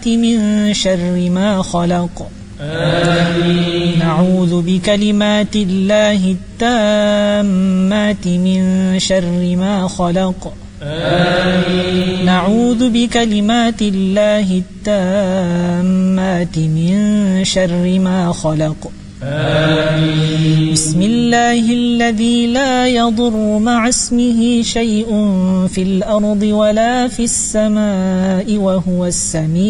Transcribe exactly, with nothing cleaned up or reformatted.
السماوات من شر ما خلق آمين. نعوذ بكلمات الله التامات من شر ما خلق آمين. نعوذ بكلمات الله التامات من شر ما خلق آمين. بسم الله الذي لا يضر مع اسمه شيء في الأرض ولا في السماء وهو السميع